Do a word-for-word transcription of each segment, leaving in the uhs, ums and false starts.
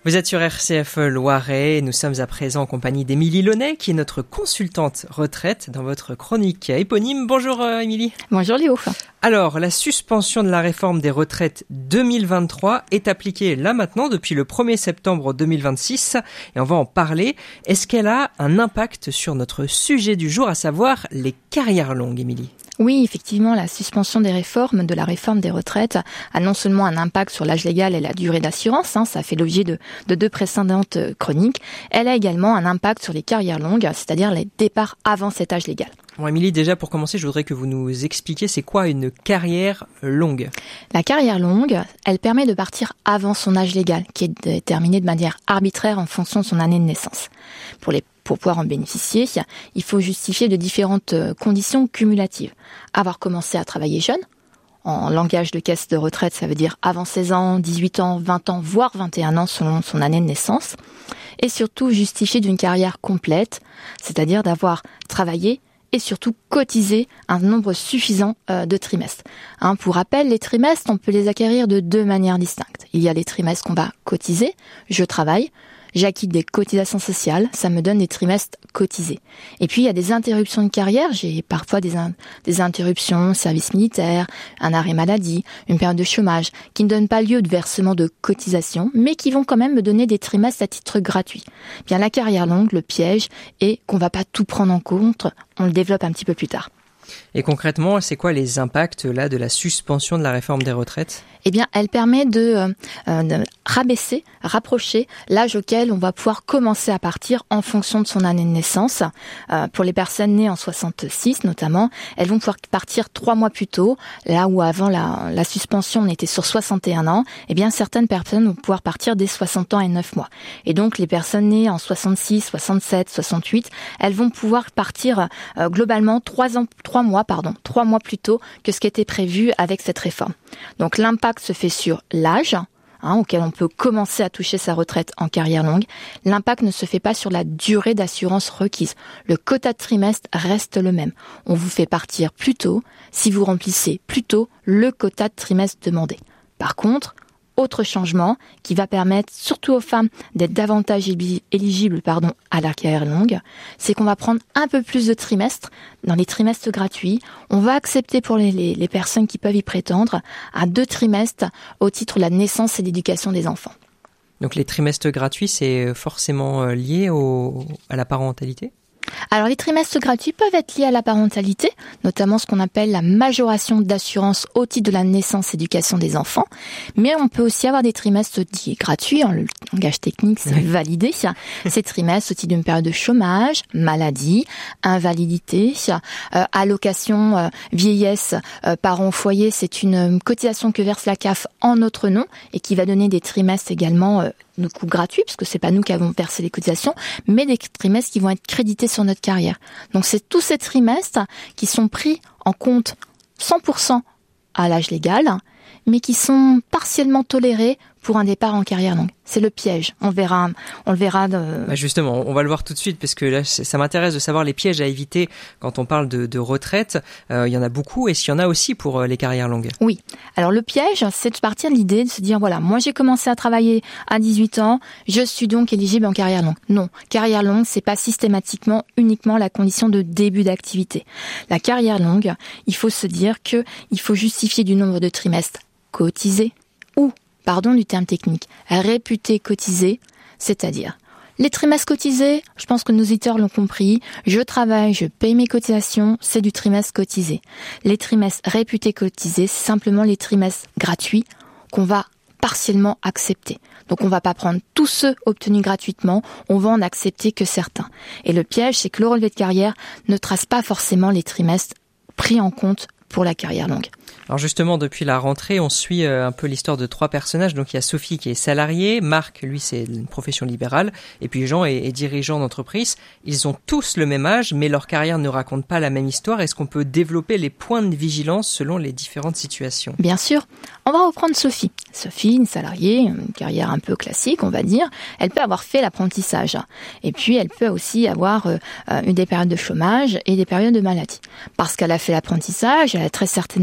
Vous êtes sur R C F Loiret et nous sommes à présent en compagnie d'Émilie Launay, qui est notre consultante retraite dans votre chronique éponyme. Bonjour euh, Émilie. Bonjour Léo. Alors, la suspension de la réforme des retraites deux mille vingt-trois est appliquée là maintenant depuis le premier septembre deux mille vingt-six et on va en parler. Est-ce qu'elle a un impact sur notre sujet du jour, à savoir les carrières longues, Émilie ? Oui, effectivement, la suspension des réformes, de la réforme des retraites, a non seulement un impact sur l'âge légal et la durée d'assurance, hein, ça fait l'objet de, de deux précédentes chroniques, elle a également un impact sur les carrières longues, c'est-à-dire les départs avant cet âge légal. Bon, Émilie, déjà pour commencer, je voudrais que vous nous expliquiez c'est quoi une carrière longue. La carrière longue, elle permet de partir avant son âge légal, qui est déterminé de manière arbitraire en fonction de son année de naissance. Pour les Pour pouvoir en bénéficier, il faut justifier de différentes conditions cumulatives. Avoir commencé à travailler jeune, en langage de caisse de retraite, ça veut dire avant seize ans, dix-huit ans, vingt ans, voire vingt et un ans selon son année de naissance. Et surtout justifier d'une carrière complète, c'est-à-dire d'avoir travaillé et surtout cotiser un nombre suffisant euh, de trimestres. Hein, pour rappel, les trimestres, on peut les acquérir de deux manières distinctes. Il y a les trimestres qu'on va cotiser, je travaille, j'acquitte des cotisations sociales, ça me donne des trimestres cotisés. Et puis il y a des interruptions de carrière, j'ai parfois des, in- des interruptions, service militaire, un arrêt maladie, une période de chômage, qui ne donnent pas lieu de versement de cotisation, mais qui vont quand même me donner des trimestres à titre gratuit. Bien, la carrière longue, le piège est qu'on va pas tout prendre en compte, on le développe un petit peu plus tard. Et concrètement, c'est quoi les impacts là de la suspension de la réforme des retraites ? Eh bien, elle permet de, euh, de rabaisser, rapprocher l'âge auquel on va pouvoir commencer à partir en fonction de son année de naissance. Euh, pour les personnes nées en soixante-six notamment, elles vont pouvoir partir trois mois plus tôt, là où avant la, la suspension on était sur soixante et un ans. Eh bien, certaines personnes vont pouvoir partir dès soixante ans et neuf mois. Et donc, les personnes nées en soixante-six, soixante-sept, soixante-huit, elles vont pouvoir partir euh, globalement trois ans, trois mois, pardon, trois mois plus tôt que ce qui était prévu avec cette réforme. Donc, l'impact se fait sur l'âge hein, auquel on peut commencer à toucher sa retraite en carrière longue. L'impact ne se fait pas sur la durée d'assurance requise. Le quota de trimestre reste le même. On vous fait partir plus tôt si vous remplissez plus tôt le quota de trimestre demandé. Par contre, autre changement qui va permettre surtout aux femmes d'être davantage éligibles pardon, à la carrière longue, c'est qu'on va prendre un peu plus de trimestres dans les trimestres gratuits. On va accepter pour les, les, les personnes qui peuvent y prétendre à deux trimestres au titre de la naissance et d'éducation des enfants. Donc les trimestres gratuits, c'est forcément lié au, à la parentalité ? Alors les trimestres gratuits peuvent être liés à la parentalité, notamment ce qu'on appelle la majoration d'assurance au titre de la naissance et éducation des enfants, mais on peut aussi avoir des trimestres dits gratuits, en langage technique c'est oui. validé, ces trimestres au titre d'une période de chômage, maladie, invalidité, euh, allocation euh, vieillesse, euh, parents au foyer, c'est une cotisation que verse la C A F en notre nom et qui va donner des trimestres également euh, de coûts gratuits, puisque c'est pas nous qui avons versé les cotisations, mais des trimestres qui vont être crédités sur notre carrière. Donc c'est tous ces trimestres qui sont pris en compte cent pour cent à l'âge légal, mais qui sont partiellement tolérés pour un départ en carrière longue. C'est le piège. On verra, on le verra. De... Bah justement, on va le voir tout de suite parce que là, ça m'intéresse de savoir les pièges à éviter quand on parle de, de retraite. Euh, il y en a beaucoup et s'il y en a aussi pour les carrières longues. Oui. Alors le piège, c'est de partir de l'idée de se dire voilà, moi j'ai commencé à travailler à dix-huit ans, je suis donc éligible en carrière longue. Non, carrière longue, c'est pas systématiquement uniquement la condition de début d'activité. La carrière longue, il faut se dire que il faut justifier du nombre de trimestres cotisés ou pardon du terme technique, réputé cotisé, c'est-à-dire les trimestres cotisés, je pense que nos auditeurs l'ont compris, je travaille, je paye mes cotisations, c'est du trimestre cotisé. Les trimestres réputés cotisés, c'est simplement les trimestres gratuits qu'on va partiellement accepter. Donc on va pas prendre tous ceux obtenus gratuitement, on va en accepter que certains. Et le piège, c'est que le relevé de carrière ne trace pas forcément les trimestres pris en compte pour la carrière longue. Alors justement, depuis la rentrée, on suit un peu l'histoire de trois personnages. Donc il y a Sophie qui est salariée, Marc, lui, c'est une profession libérale, et puis Jean est, est dirigeant d'entreprise. Ils ont tous le même âge, mais leur carrière ne raconte pas la même histoire. Est-ce qu'on peut développer les points de vigilance selon les différentes situations ? Bien sûr. On va reprendre Sophie. Sophie, une salariée, une carrière un peu classique, on va dire. Elle peut avoir fait l'apprentissage. Et puis, elle peut aussi avoir euh, des périodes de chômage et des périodes de maladie. Parce qu'elle a fait l'apprentissage, elle a très certainement cotisé.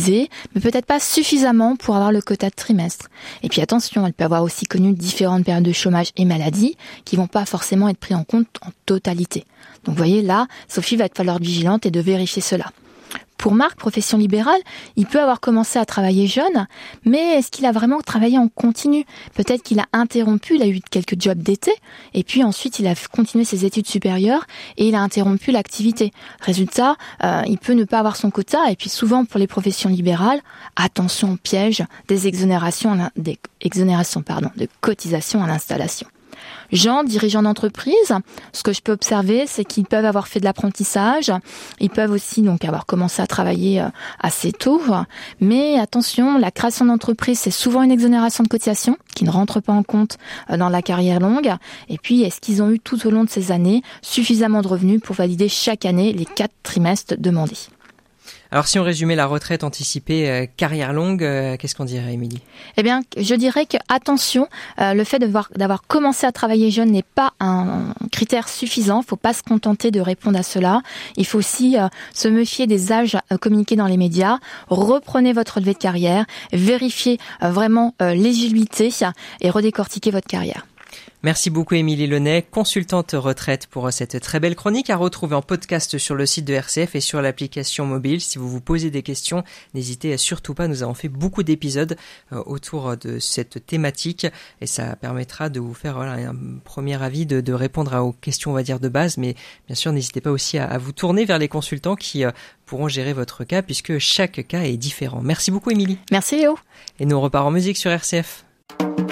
cotisé, mais peut-être pas suffisamment pour avoir le quota de trimestre. Et puis attention, elle peut avoir aussi connu différentes périodes de chômage et maladie qui vont pas forcément être pris en compte en totalité. Donc vous voyez là, Sophie va falloir être vigilante et de vérifier cela. Pour Marc, profession libérale, il peut avoir commencé à travailler jeune, mais est-ce qu'il a vraiment travaillé en continu ? Peut-être qu'il a interrompu, il a eu quelques jobs d'été, et puis ensuite il a continué ses études supérieures et il a interrompu l'activité. Résultat, euh, il peut ne pas avoir son quota, et puis souvent pour les professions libérales, attention au piège des exonérations, des exonérations pardon, de cotisations à l'installation. Jean, dirigeant d'entreprise, ce que je peux observer, c'est qu'ils peuvent avoir fait de l'apprentissage, ils peuvent aussi donc avoir commencé à travailler assez tôt, mais attention, la création d'entreprise, c'est souvent une exonération de cotisation qui ne rentre pas en compte dans la carrière longue. Et puis, est-ce qu'ils ont eu tout au long de ces années suffisamment de revenus pour valider chaque année les quatre trimestres demandés ? Alors si on résumait la retraite anticipée euh, carrière longue, euh, qu'est-ce qu'on dirait, Émilie ? Eh bien, je dirais que attention, euh, le fait de voir, d'avoir commencé à travailler jeune n'est pas un critère suffisant. Il ne faut pas se contenter de répondre à cela. Il faut aussi euh, se méfier des âges euh, communiqués dans les médias. Reprenez votre relevé de carrière, vérifiez euh, vraiment euh, l'éligibilité et redécortiquez votre carrière. Merci beaucoup Émilie Launay, consultante retraite, pour cette très belle chronique à retrouver en podcast sur le site de R C F et sur l'application mobile. Si vous vous posez des questions, n'hésitez surtout pas, nous avons fait beaucoup d'épisodes autour de cette thématique et ça permettra de vous faire voilà, un premier avis, de, de répondre aux questions on va dire de base, mais bien sûr n'hésitez pas aussi à, à vous tourner vers les consultants qui pourront gérer votre cas puisque chaque cas est différent. Merci beaucoup Émilie. Merci Léo. Et nous on repart en musique sur R C F.